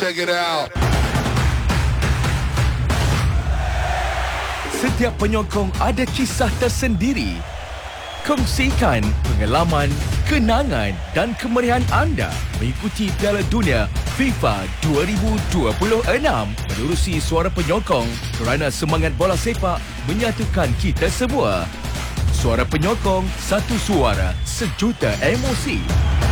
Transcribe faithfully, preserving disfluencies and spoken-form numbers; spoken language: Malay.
Check it out. Setiap penyokong ada kisah tersendiri. Kongsikan pengalaman, kenangan dan kemeriahan anda mengikuti Piala Dunia FIFA dua ribu dua puluh enam menerusi Suara Penyokong kerana semangat bola sepak menyatukan kita semua. Suara Penyokong, satu suara, sejuta emosi.